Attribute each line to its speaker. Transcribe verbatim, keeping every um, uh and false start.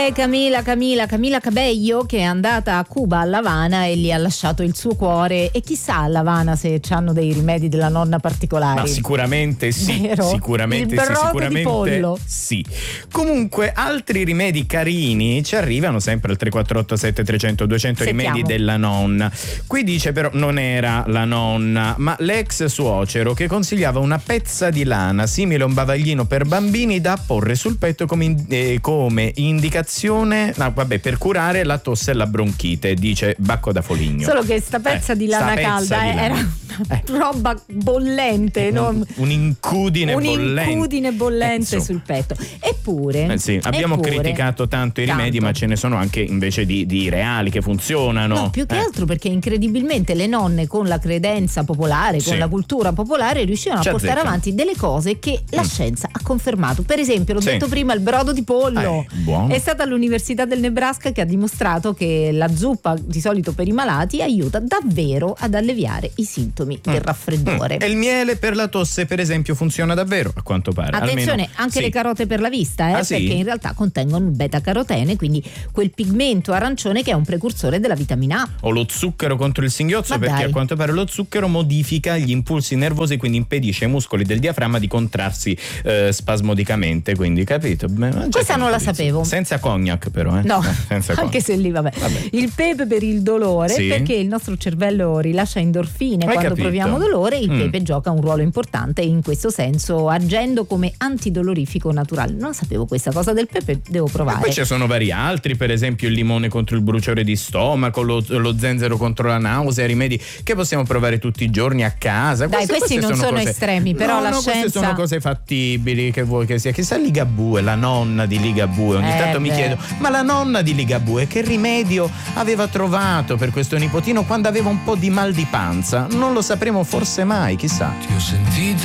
Speaker 1: È Camila, Camila, Camila Cabello, che è andata a Cuba, a L'Avana, e lì ha lasciato il suo cuore. E chissà a L'Avana se hanno dei rimedi della nonna particolari.
Speaker 2: Ma sicuramente sì.
Speaker 1: Vero?
Speaker 2: Sicuramente
Speaker 1: il
Speaker 2: sì.
Speaker 1: brodo
Speaker 2: Sicuramente
Speaker 1: di pollo.
Speaker 2: sì. Comunque, altri rimedi carini ci arrivano sempre al tre quattro otto sette trecento duecento.
Speaker 1: Sentiamo.
Speaker 2: Rimedi della nonna. Qui dice però non era la nonna, ma l'ex suocero, che consigliava una pezza di lana simile a un bavaglino per bambini da apporre sul petto come, in, eh, come indicazione, no, vabbè, per curare la tosse e la bronchite, dice Bacco da Foligno.
Speaker 1: Solo che sta pezza
Speaker 2: eh,
Speaker 1: di lana calda
Speaker 2: di
Speaker 1: eh,
Speaker 2: lana.
Speaker 1: era
Speaker 2: Eh.
Speaker 1: roba bollente,
Speaker 2: Un,
Speaker 1: non...
Speaker 2: un'incudine bollente.
Speaker 1: un'incudine bollente
Speaker 2: Eh,
Speaker 1: sul petto. Eppure,
Speaker 2: eh sì, abbiamo
Speaker 1: eppure,
Speaker 2: criticato tanto i rimedi,
Speaker 1: tanto.
Speaker 2: ma ce ne sono anche invece di, di reali che funzionano.
Speaker 1: No, più che
Speaker 2: Eh.
Speaker 1: altro perché incredibilmente le nonne, con la credenza popolare, con
Speaker 2: Sì.
Speaker 1: la cultura popolare, riuscivano
Speaker 2: Ci
Speaker 1: a portare
Speaker 2: azzeccano.
Speaker 1: avanti delle cose che la
Speaker 2: Mm.
Speaker 1: scienza ha confermato. Per esempio, l'ho
Speaker 2: Sì.
Speaker 1: detto prima, il brodo di pollo.
Speaker 2: Eh, buono.
Speaker 1: È stata l'Università del Nebraska che ha dimostrato che la zuppa, di solito per i malati, aiuta davvero ad alleviare i sintomi del
Speaker 2: Mm.
Speaker 1: raffreddore.
Speaker 2: E il miele per la tosse, per esempio, funziona davvero, a quanto pare.
Speaker 1: Attenzione,
Speaker 2: Almeno,
Speaker 1: anche
Speaker 2: sì.
Speaker 1: le carote per la vista, eh,
Speaker 2: Ah, sì?
Speaker 1: perché in realtà contengono il beta-carotene, quindi quel pigmento arancione che è un precursore della vitamina A.
Speaker 2: O lo zucchero contro il singhiozzo,
Speaker 1: Ma
Speaker 2: perché
Speaker 1: dai.
Speaker 2: a quanto pare lo zucchero modifica gli impulsi nervosi, quindi impedisce ai muscoli del diaframma di contrarsi eh, spasmodicamente, quindi capito? Beh, ma già
Speaker 1: Questa
Speaker 2: che
Speaker 1: non la
Speaker 2: utilizzo.
Speaker 1: sapevo.
Speaker 2: Senza cognac però, eh?
Speaker 1: No,
Speaker 2: Senza
Speaker 1: anche
Speaker 2: cognac.
Speaker 1: se lì vabbè.
Speaker 2: Vabbè.
Speaker 1: Il pepe per il dolore,
Speaker 2: Sì.
Speaker 1: perché il nostro cervello rilascia endorfine
Speaker 2: Hai
Speaker 1: quando
Speaker 2: capito?
Speaker 1: proviamo dolore. Il
Speaker 2: Mm.
Speaker 1: pepe gioca un ruolo importante in questo senso, agendo come antidolorifico naturale. Non sapevo questa cosa del pepe, devo
Speaker 2: E
Speaker 1: provare.
Speaker 2: poi ci sono vari altri, per esempio il limone contro il bruciore di stomaco, lo, lo zenzero contro la nausea, rimedi che possiamo provare tutti i giorni a casa.
Speaker 1: Dai,
Speaker 2: Queste-
Speaker 1: questi
Speaker 2: queste
Speaker 1: non sono
Speaker 2: cose-
Speaker 1: estremi, però
Speaker 2: no,
Speaker 1: la
Speaker 2: no, queste
Speaker 1: scienza-
Speaker 2: sono cose fattibili, che vuoi che sia. Chissà Ligabue, la nonna di Ligabue, ogni
Speaker 1: Eh,
Speaker 2: tanto mi
Speaker 1: beh.
Speaker 2: chiedo, ma la nonna di Ligabue che rimedio aveva trovato per questo nipotino quando aveva un po' di mal di panza? Non lo sapremo forse mai, chissà.
Speaker 3: Ti ho sentito